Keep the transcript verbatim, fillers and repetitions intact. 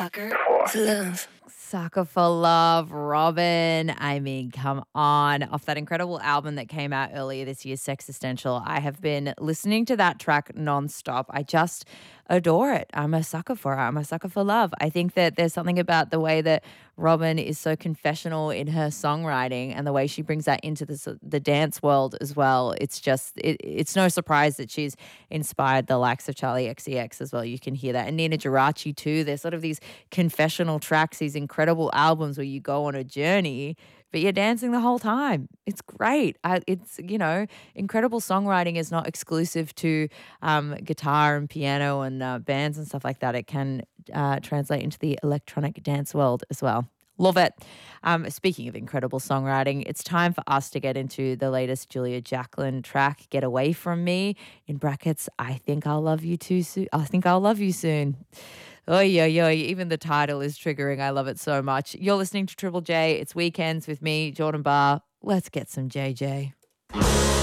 Sucker for love. Sucker for Love, Robin. I mean, come on. Off that incredible album that came out earlier this year, Sexistential, I have been listening to that track nonstop. I just adore it. I'm a sucker for it. I'm a sucker for love. I think that there's something about the way that Robin is so confessional in her songwriting and the way she brings that into the, the dance world as well. It's just, it, it's no surprise that she's inspired the likes of Charlie X C X as well. You can hear that. And Nina Geraci too. There's sort of these confessional tracks, these incredible albums where you go on a journey, but you're dancing the whole time. It's great. I, it's, you know, incredible songwriting is not exclusive to um, guitar and piano and uh, bands and stuff like that. It can uh, translate into the electronic dance world as well. Love it. Um, speaking of incredible songwriting, it's time for us to get into the latest Julia Jacklin track, Get Away From Me. In brackets, I think I'll love you too soon. I think I'll love you soon. Oy, oy, oy. Even the title is triggering. I love it so much. You're listening to Triple J. It's Weekends with me, Jordan Barr. Let's get some J J.